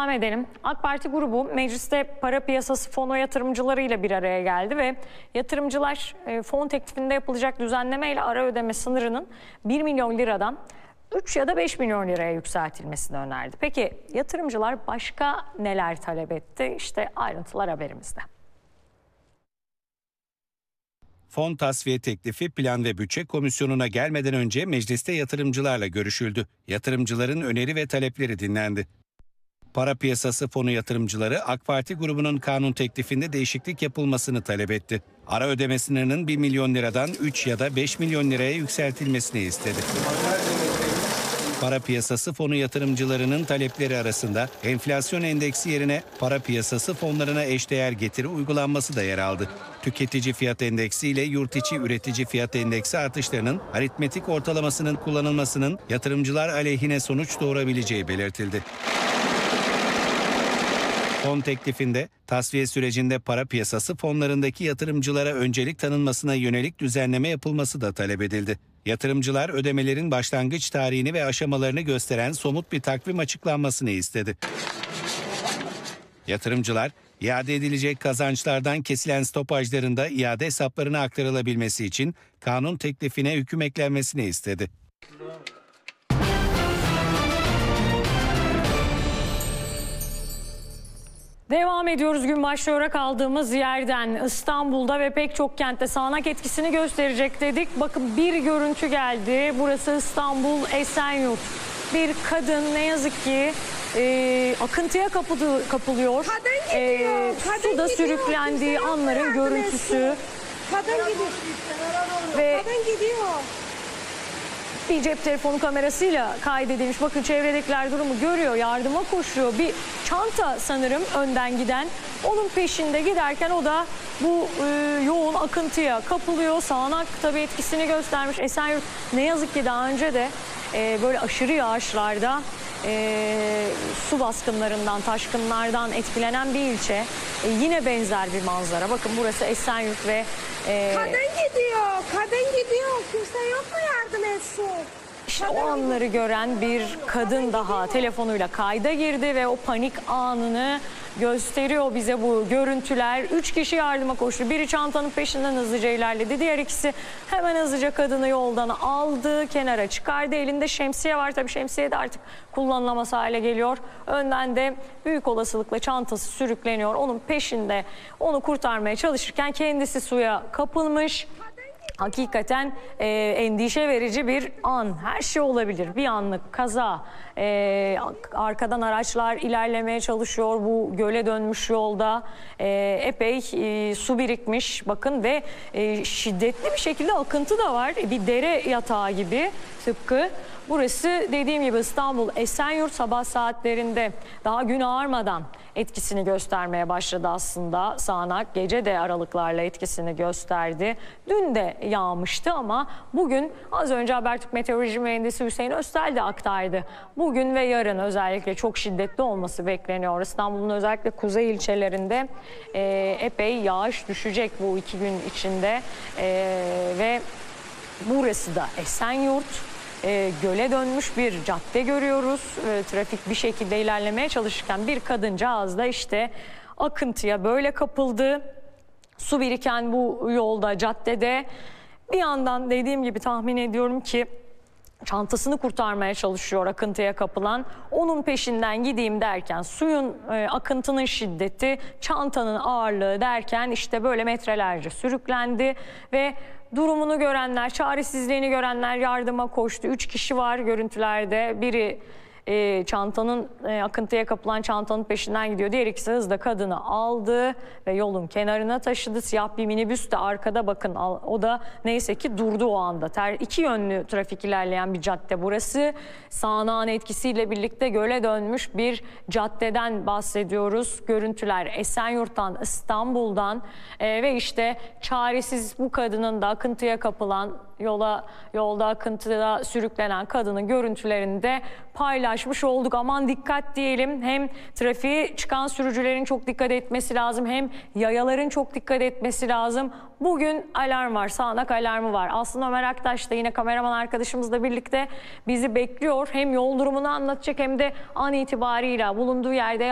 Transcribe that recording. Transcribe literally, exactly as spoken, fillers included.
devam edelim. AK Parti grubu mecliste para piyasası fonu yatırımcılarıyla bir araya geldi ve yatırımcılar fon teklifinde yapılacak düzenlemeyle ara ödeme sınırının bir milyon liradan üç ya da beş milyon liraya yükseltilmesini önerdi. Peki yatırımcılar başka neler talep etti? İşte ayrıntılar haberimizde. Fon tasfiye teklifi Plan ve Bütçe Komisyonu'na gelmeden önce mecliste yatırımcılarla görüşüldü. Yatırımcıların öneri ve talepleri dinlendi. Para piyasası fonu yatırımcıları AK Parti grubunun kanun teklifinde değişiklik yapılmasını talep etti. Ara ödeme sınırının bir milyon liradan üç ya da beş milyon liraya yükseltilmesini istedi. Para piyasası fonu yatırımcılarının talepleri arasında enflasyon endeksi yerine para piyasası fonlarına eşdeğer getiri uygulanması da yer aldı. Tüketici fiyat endeksi ile yurt içi üretici fiyat endeksi artışlarının aritmetik ortalamasının kullanılmasının yatırımcılar aleyhine sonuç doğurabileceği belirtildi. Fon teklifinde tasfiye sürecinde para piyasası fonlarındaki yatırımcılara öncelik tanınmasına yönelik düzenleme yapılması da talep edildi. Yatırımcılar ödemelerin başlangıç tarihini ve aşamalarını gösteren somut bir takvim açıklanmasını istedi. Yatırımcılar, iade edilecek kazançlardan kesilen stopajların da iade hesaplarına aktarılabilmesi için kanun teklifine hüküm eklenmesini istedi. Devam ediyoruz gün başlıyor kaldığımız yerden. İstanbul'da ve pek çok kentte sağanak etkisini gösterecek dedik. Bakın bir görüntü geldi. Burası İstanbul Esenyurt. Bir kadın ne yazık ki e, akıntıya kapıldı, kapılıyor. Kadın gidiyor. E, Kadın suda gidiyor. sürüklendiği Kimse anların yok, görüntüsü. Kadın gidiyor. Ve Kadın gidiyor. bir cep telefonu kamerasıyla kaydedilmiş. Bakın çevredekiler durumu görüyor, yardıma koşuyor. Bir çanta sanırım önden giden. Onun peşinde giderken o da bu e, yoğun akıntıya kapılıyor. Sağanak tabii etkisini göstermiş. Esenyurt ne yazık ki daha önce de e, böyle aşırı yağışlarda e, su baskınlarından, taşkınlardan etkilenen bir ilçe. E, yine benzer bir manzara. Bakın burası Esenyurt ve e, Kadın gidiyor. Kadın gidiyor. Kimse yok mu yardım etsin? İşte o anları gören bir kadın daha telefonuyla kayda girdi ve o panik anını gösteriyor bize bu görüntüler. Üç kişi yardıma koştu. Biri çantanın peşinden hızlıca ilerledi. Diğer ikisi hemen hızlıca kadını yoldan aldı, kenara çıkardı. Elinde şemsiye var. Tabii şemsiye de artık kullanılamaz hale geliyor. Önden de büyük olasılıkla çantası sürükleniyor. Onun peşinde onu kurtarmaya çalışırken kendisi suya kapılmış. Hakikaten e, endişe verici bir an. Her şey olabilir. Bir anlık kaza. E, arkadan araçlar ilerlemeye çalışıyor. Bu göle dönmüş yolda e, epey e, su birikmiş. Bakın ve e, şiddetli bir şekilde akıntı da var. Bir dere yatağı gibi tıpkı. Burası dediğim gibi İstanbul Esenyurt sabah saatlerinde daha gün ağarmadan etkisini göstermeye başladı aslında. Sağanak gece de aralıklarla etkisini gösterdi. Dün de yağmıştı ama bugün az önce Habertürk Meteoroloji Mühendisi Hüseyin Öztel de aktardı. Bugün ve yarın özellikle çok şiddetli olması bekleniyor. İstanbul'un özellikle kuzey ilçelerinde e, epey yağış düşecek bu iki gün içinde e, ve burası da Esenyurt. E, göle dönmüş bir cadde görüyoruz. E, trafik bir şekilde ilerlemeye çalışırken bir kadıncağız da işte akıntıya böyle kapıldı. Su biriken bu yolda, caddede bir yandan dediğim gibi tahmin ediyorum ki çantasını kurtarmaya çalışıyor akıntıya kapılan. Onun peşinden gideyim derken suyun, e, akıntının şiddeti, çantanın ağırlığı derken işte böyle metrelerce sürüklendi ve durumunu görenler, çaresizliğini görenler yardıma koştu. Üç kişi var görüntülerde. Biri e, çantanın, e, akıntıya kapılan çantanın peşinden gidiyor. Diğer ikisi hızla kadını aldı ve yolun kenarına taşıdı. Siyah bir minibüs de arkada bakın. O da neyse ki durdu o anda. Ter, iki yönlü trafik ilerleyen bir cadde burası. Sağanağın etkisiyle birlikte göle dönmüş bir caddeden bahsediyoruz. Görüntüler Esenyurt'tan, İstanbul'dan e, ve işte çaresiz bu kadının da akıntıya kapılan, yola yolda akıntıda sürüklenen kadının görüntülerini de paylaşmış olduk. Aman dikkat diyelim. Hem trafiğe çıkan sürücülerin çok dikkat etmesi lazım, hem yayaların çok dikkat etmesi lazım. Bugün alarm var, sağanak alarmı var. Aslında Ömer Aktaş da yine kameraman arkadaşımızla birlikte bizi bekliyor. Hem yol durumunu anlatacak hem de an itibarıyla bulunduğu yerde